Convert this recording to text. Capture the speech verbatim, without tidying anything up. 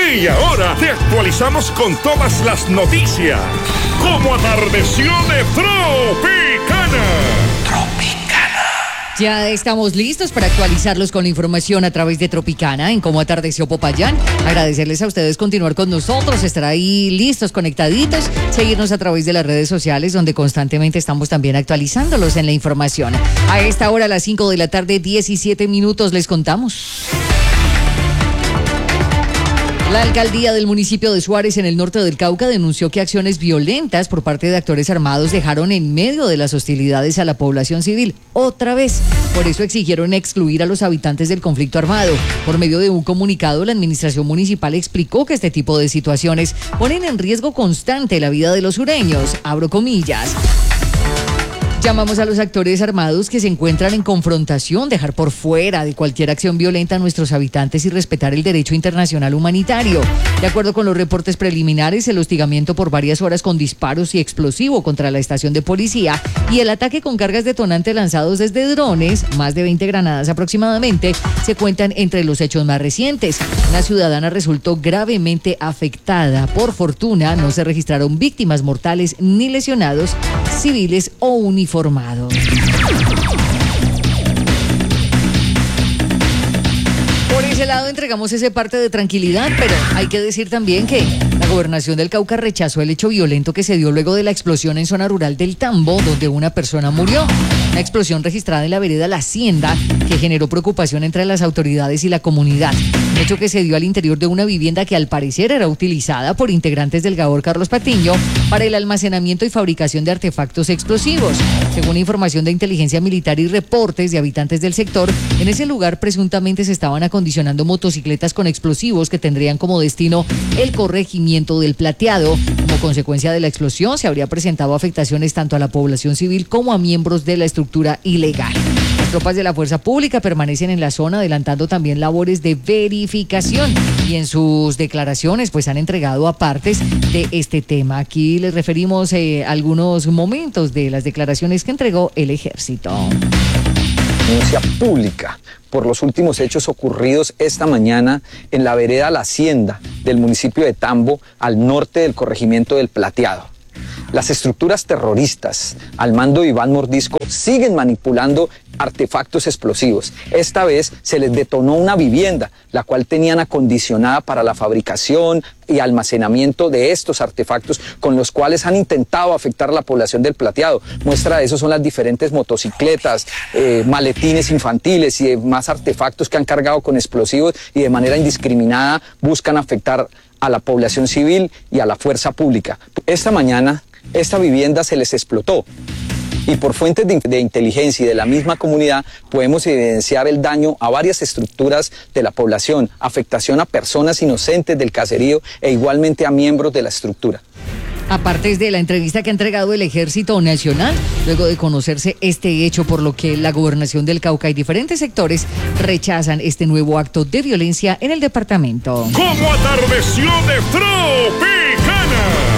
Y ahora te actualizamos con todas las noticias. Como atardeció de Tropicana. Tropicana. Ya estamos listos para actualizarlos con la información a través de Tropicana en Cómo atardeció Popayán. Agradecerles a ustedes continuar con nosotros, estar ahí listos, conectaditos, seguirnos a través de las redes sociales donde constantemente estamos también actualizándolos en la información. A esta hora, a las cinco de la tarde, diecisiete minutos, les contamos. La alcaldía del municipio de Suárez, en el norte del Cauca, denunció que acciones violentas por parte de actores armados dejaron en medio de las hostilidades a la población civil. Otra vez. Por eso exigieron excluir a los habitantes del conflicto armado. Por medio de un comunicado, la administración municipal explicó que este tipo de situaciones ponen en riesgo constante la vida de los sureños. Abro comillas. Llamamos a los actores armados que se encuentran en confrontación, dejar por fuera de cualquier acción violenta a nuestros habitantes y respetar el derecho internacional humanitario. De acuerdo con los reportes preliminares, el hostigamiento por varias horas con disparos y explosivo contra la estación de policía y el ataque con cargas detonantes lanzados desde drones, más de veinte granadas aproximadamente, se cuentan entre los hechos más recientes. Una ciudadana resultó gravemente afectada. Por fortuna, no se registraron víctimas mortales ni lesionados, civiles o uniformados. Por ese lado entregamos ese parte de tranquilidad, pero hay que decir también que la gobernación del Cauca rechazó el hecho violento que se dio luego de la explosión en zona rural del Tambo, donde una persona murió. Una explosión registrada en la vereda La Hacienda que generó preocupación entre las autoridades y la comunidad. Un hecho que se dio al interior de una vivienda que al parecer era utilizada por integrantes del Gabor Carlos Patiño para el almacenamiento y fabricación de artefactos explosivos. Según información de inteligencia militar y reportes de habitantes del sector, en ese lugar presuntamente se estaban acondicionando motocicletas con explosivos que tendrían como destino el corregimiento del Plateado. Como consecuencia de la explosión se habría presentado afectaciones tanto a la población civil como a miembros de la estructura ilegal. Las tropas de la fuerza pública permanecen en la zona adelantando también labores de verificación y en sus declaraciones pues han entregado apartes de este tema. Aquí les referimos eh, algunos momentos de las declaraciones que entregó el ejército. Denuncia pública por los últimos hechos ocurridos esta mañana en la vereda La Hacienda del municipio de Tambo, al norte del corregimiento del Plateado. Las estructuras terroristas al mando de Iván Mordisco siguen manipulando artefactos explosivos. Esta vez se les detonó una vivienda, la cual tenían acondicionada para la fabricación y almacenamiento de estos artefactos con los cuales han intentado afectar a la población del Plateado. Muestra de eso son las diferentes motocicletas, eh, maletines infantiles y demás artefactos que han cargado con explosivos y de manera indiscriminada buscan afectar a la población civil y a la fuerza pública. Esta mañana esta vivienda se les explotó y por fuentes de, de inteligencia y de la misma comunidad podemos evidenciar el daño a varias estructuras de la población, afectación a personas inocentes del caserío e igualmente a miembros de la estructura. Aparte de la entrevista que ha entregado el Ejército Nacional, luego de conocerse este hecho, por lo que la Gobernación del Cauca y diferentes sectores rechazan este nuevo acto de violencia en el departamento. Como atardeció de Tropicana.